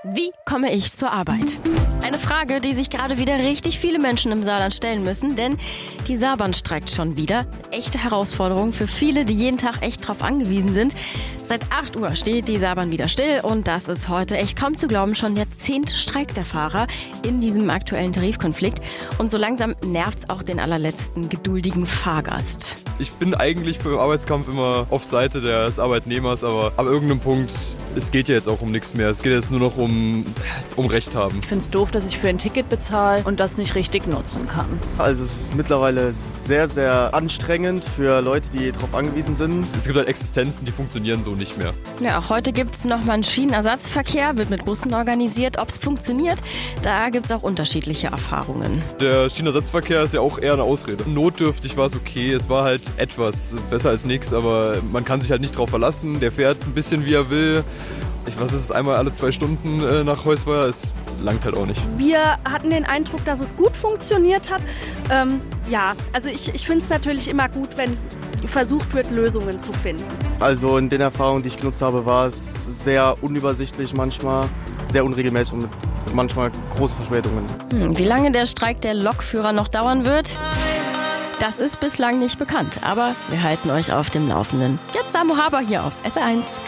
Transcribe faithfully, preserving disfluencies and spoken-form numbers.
Wie komme ich zur Arbeit? Eine Frage, die sich gerade wieder richtig viele Menschen im Saarland stellen müssen, denn die Saarbahn streikt schon wieder. Echte Herausforderung für viele, die jeden Tag echt drauf angewiesen sind. Seit acht Uhr steht die Saarbahn wieder still und das ist heute echt kaum zu glauben, schon der zehnte Streik der Fahrer in diesem aktuellen Tarifkonflikt. Und so langsam nervt's auch den allerletzten geduldigen Fahrgast. Ich bin eigentlich für den Arbeitskampf immer auf Seite des Arbeitnehmers, aber ab irgendeinem Punkt, es geht ja jetzt auch um nichts mehr. Es geht jetzt nur noch um, um Recht haben. Ich finde es doof, dass ich für ein Ticket bezahle und das nicht richtig nutzen kann. Also es ist mittlerweile sehr, sehr anstrengend für Leute, die darauf angewiesen sind. Es gibt halt Existenzen, die funktionieren so nicht mehr. Ja, auch heute gibt's nochmal einen Schienenersatzverkehr, wird mit Bussen organisiert. Ob's funktioniert, da gibt's auch unterschiedliche Erfahrungen. Der Schienenersatzverkehr ist ja auch eher eine Ausrede. Notdürftig war es okay, es war halt etwas, besser als nichts, aber man kann sich halt nicht drauf verlassen. Der fährt ein bisschen wie er will. Ich weiß, es ist einmal alle zwei Stunden äh, nach Heusweier, es langt halt auch nicht. Wir hatten den Eindruck, dass es gut funktioniert hat. Ähm, ja, also ich, ich finde es natürlich immer gut, wenn versucht wird, Lösungen zu finden. Also in den Erfahrungen, die ich genutzt habe, war es sehr unübersichtlich manchmal, sehr unregelmäßig und mit manchmal große Verspätungen. Hm, wie lange der Streik der Lokführer noch dauern wird? Das ist bislang nicht bekannt, aber wir halten euch auf dem Laufenden. Jetzt Samu Haber hier auf S R eins.